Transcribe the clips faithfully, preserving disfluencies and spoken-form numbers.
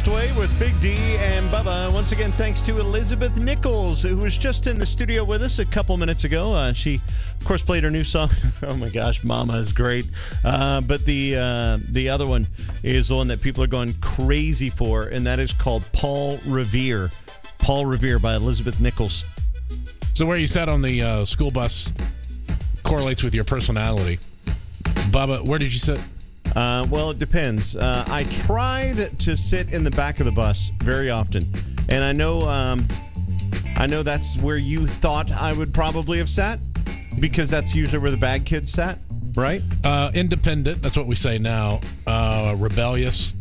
First Wave with Big D and Bubba. Once again, thanks to Elizabeth Nichols, who was just in the studio with us a couple minutes ago. Uh, she, of course, played her new song. Oh, my gosh, Mama is great. Uh, but the uh, the other one is the one that people are going crazy for, and that is called Paul Revere. Paul Revere by Elizabeth Nichols. So where you sat on the uh, school bus correlates with your personality. Bubba, where did you sit? Uh, well, it depends. Uh, I tried to sit in the back of the bus very often, and I know, um, I know that's where you thought I would probably have sat, because that's usually where the bad kids sat, right? Uh, independent. That's what we say now. Uh, rebellious.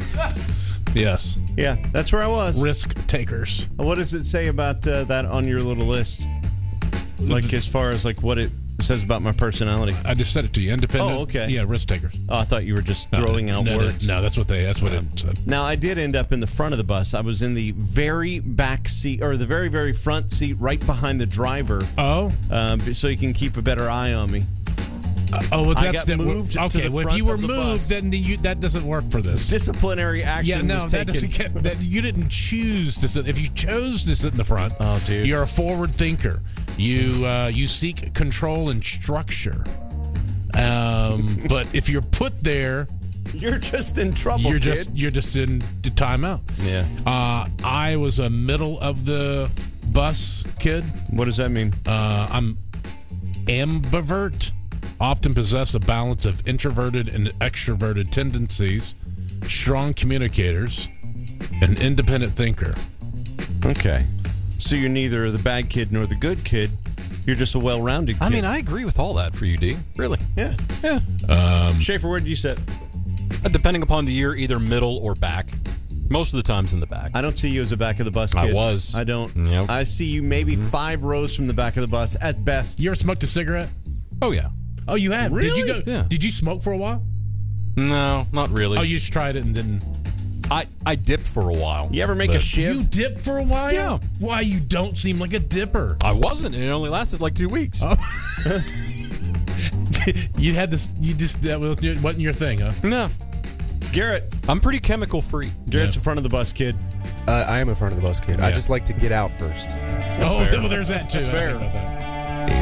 Yes. Yeah, that's where I was. Risk takers. What does it say about uh, that on your little list? Like as far as like what it says about my personality. I just said it to you. Independent. Oh, okay. Yeah, risk takers. Oh, I thought you were just No, throwing no, out no, words. No, that's what they. That's what it said. Now, I did end up in the front of the bus. I was in the very back seat, or the very, very front seat, right behind the driver. Oh, um, so you can keep a better eye on me. Uh, oh, well, I that's got the, moved to Okay, the well, if front you were of the moved, bus. then the, you, that doesn't work for this. Disciplinary action Yeah, no, was that taken. doesn't get. That you didn't choose to sit. If you chose to sit in the front, Oh, dude. you're a forward thinker. You uh, you seek control and structure. Um, but if you're put there, You're just in trouble, you're kid. just you're just in the timeout. Yeah. Uh, I was a middle of the bus kid. What does that mean? Uh, I'm ambivert. Often possess a balance of introverted and extroverted tendencies, strong communicators, an independent thinker. Okay. So you're neither the bad kid nor the good kid. You're just a well-rounded kid. I mean, I agree with all that for you, D. Really. Yeah. Yeah. Um, Schaefer, where did you sit? Uh, Depending upon the year, either middle or back. Most of the times in the back. I don't see you as a back of the bus I kid. was. I don't. Yep. I see you maybe five rows from the back of the bus at best. you ever smoked a cigarette? Oh, yeah. Oh, you have. Did you Really? go? Yeah. Did you smoke for a while? No, not really. Oh, you just tried it and then I, I dipped for a while. You ever make a but shiv? you dipped for a while. Yeah. Why you don't seem like a dipper? I wasn't, and it only lasted like two weeks. Oh. You had this. You just that was, wasn't your thing, huh? No. Garrett. I'm pretty chemical free. Garrett's Yeah. in front of the bus kid. Uh, I am in front of the bus kid. I Yeah. just like to get out first. oh, fair. well, there's that too. That's I fair. think about that.